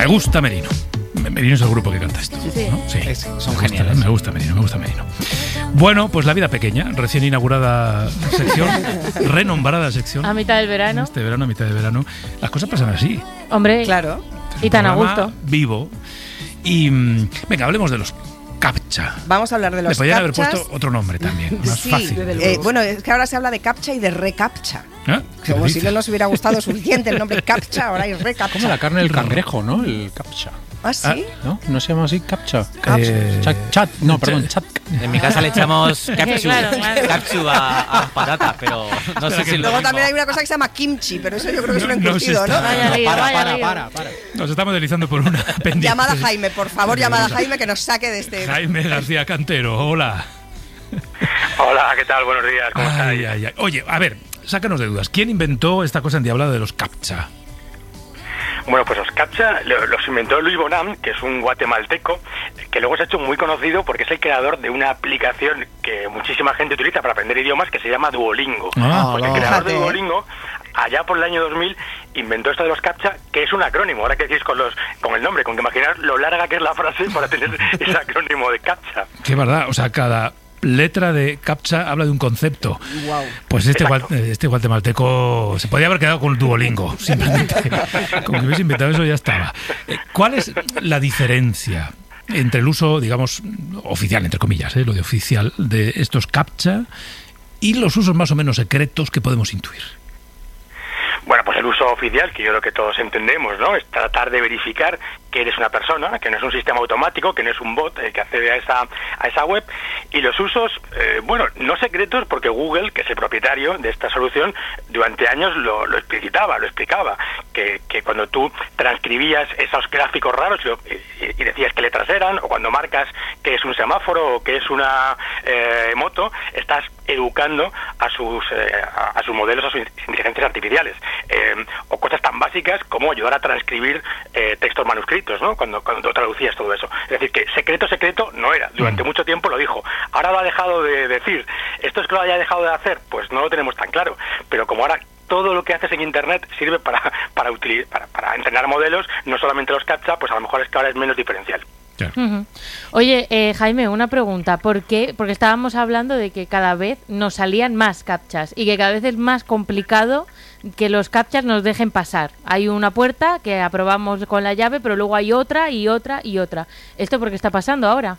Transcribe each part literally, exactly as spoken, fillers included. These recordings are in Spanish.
Me gusta Merino. Merino es el grupo que canta esto, Sí, ¿no? Sí. Es, son me geniales. Gusta, me gusta Merino, me gusta Merino. Bueno, pues La Vida Pequeña, recién inaugurada sección, renombrada sección. A mitad del verano. Este verano, a mitad de verano. Las cosas pasan así. Hombre, Claro. y tan a Programa gusto. Vivo. Y mm, venga, hablemos de los CAPTCHA. Vamos a hablar de Le los podrían haber captchas. puesto otro nombre también, más Sí, fácil. eh, bueno, es que ahora se habla de captcha y de recaptcha. ¿Eh? ¿Qué Como si dices? no nos hubiera gustado suficiente el nombre captcha, ahora hay recaptcha. Como la carne del cangrejo, ¿no? El captcha. ¿Ah, sí? ¿No? ¿No se llama así? Captcha. Eh, Chat, chat. No, perdón, chat. En mi casa le echamos capsu, Claro, claro. capsu a, a las patatas, pero no sé si es lo Luego mismo. también hay una cosa que se llama kimchi, pero eso yo creo que es un No, no se encurtido, está- ¿no? Vaya lío, Para, vaya para, lío. para, para. Nos estamos deslizando por una pendiente. Llamada a Jaime, por favor, llamada a Jaime que nos saque de este... Jaime García Cantero, hola. Hola, ¿qué tal? Buenos días, ¿cómo Ay, estáis? ay, ay. Oye, a ver, sácanos de dudas. ¿Quién inventó esta cosa endiablada de los CAPTCHA? Bueno, pues los CAPTCHA lo- los inventó Luis Bonham, que es un guatemalteco, que luego se ha hecho muy conocido porque es el creador de una aplicación que muchísima gente utiliza para aprender idiomas que se llama Duolingo. Ah, Pues el no. creador de Fíjate. Duolingo, allá por el año dos mil, inventó esto de los CAPTCHA, que es un acrónimo. Ahora que decís con los con el nombre, con que imaginar lo larga que es la frase para tener ese acrónimo de CAPTCHA. Qué verdad, o sea, cada letra de CAPTCHA habla de un concepto. Wow. Pues este, Exacto. gual- este guatemalteco se podía haber quedado con el Duolingo, simplemente. Con que hubiese inventado eso ya estaba. Eh, ¿Cuál es la diferencia entre el uso, digamos, oficial, entre comillas, eh, lo de oficial, de estos CAPTCHA y los usos más o menos secretos que podemos intuir? Bueno, pues el uso oficial, que yo creo que todos entendemos, ¿no? Es tratar de verificar que eres una persona, que no es un sistema automático, que no es un bot el que accede a esa a esa web. Y los usos, eh, bueno, no secretos, porque Google, que es el propietario de esta solución, durante años lo, lo explicitaba, lo explicaba, que, que cuando tú transcribías esos gráficos raros y, lo- y- y decías qué letras eran, o cuando marcas que es un semáforo o que es una eh, moto, estás educando a sus eh, a, a sus modelos, a sus inteligencias artificiales, eh, o cosas tan básicas como ayudar a transcribir eh, textos manuscritos, ¿no? Cuando cuando traducías todo eso. Es decir, que secreto secreto no era. Durante mucho tiempo lo dijo. Ahora lo ha dejado de decir. ¿Esto es que lo haya dejado de hacer? Pues no lo tenemos tan claro. Pero como ahora todo lo que haces en internet sirve para para, util- para para entrenar modelos, no solamente los CAPTCHA, pues a lo mejor es que ahora es menos diferencial. Claro. Ujú. Oye, eh, Jaime, una pregunta. ¿Por qué? Porque estábamos hablando de que cada vez nos salían más captchas y que cada vez es más complicado que los captchas nos dejen pasar. Hay una puerta que aprobamos con la llave, pero luego hay otra y otra y otra. ¿Esto por qué está pasando ahora?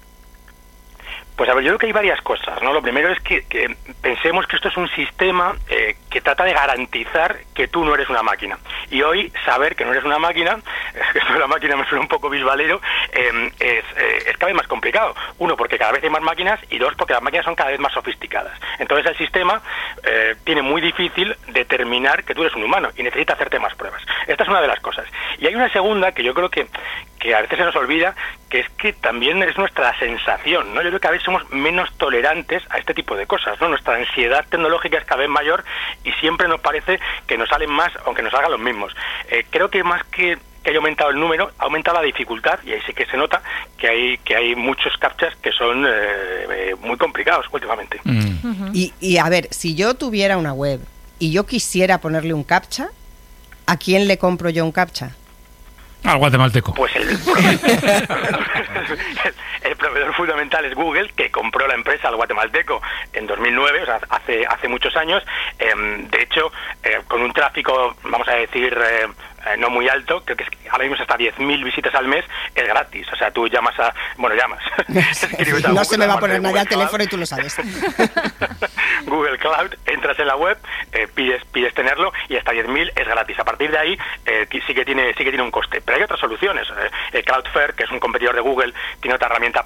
Pues a ver, yo creo que hay varias cosas, ¿no? Lo primero es que, que pensemos que esto es un sistema eh, que trata de garantizar que tú no eres una máquina. Y hoy saber que no eres una máquina, que esto de la máquina me suena un poco bisbalero, eh, es, eh, es cada vez más complicado. Uno, porque cada vez hay más máquinas, y dos, porque las máquinas son cada vez más sofisticadas. Entonces el sistema eh, tiene muy difícil determinar que tú eres un humano y necesita hacerte más pruebas. Esta es una de las cosas. Y hay una segunda que yo creo que, que a veces se nos olvida, que es que también es nuestra sensación, ¿no? Yo creo que a veces somos menos tolerantes a este tipo de cosas, ¿no? Nuestra ansiedad tecnológica es cada vez mayor y siempre nos parece que nos salen más, aunque nos salgan los mismos. Eh, creo que más que que haya aumentado el número, ha aumentado la dificultad, y ahí sí que se nota que hay que hay muchos captchas que son eh, eh, muy complicados últimamente. Mm. Y, y a ver, si yo tuviera una web y yo quisiera ponerle un captcha, ¿a quién le compro yo un captcha? Al guatemalteco. Pues el, el proveedor fundamental es Google, que compró la empresa al guatemalteco en dos mil nueve, o sea, hace hace muchos años. Eh, de hecho, eh, con un tráfico, vamos a decir, eh, eh, no muy alto, creo que es, ahora mismo es hasta diez mil visitas al mes, es gratis. O sea, tú llamas a... Bueno, llamas. Escribes a No Google, se me va a aparte poner de nadie Google al teléfono y Cloud. tú lo sabes. Google Cloud, entras en la web, eh, pides pides tenerlo y hasta diez mil es gratis. A partir de ahí eh, sí que tiene sí que tiene un coste. Pero hay otras soluciones. Eh, eh, Cloudflare, que es un competidor de Google, tiene otra herramienta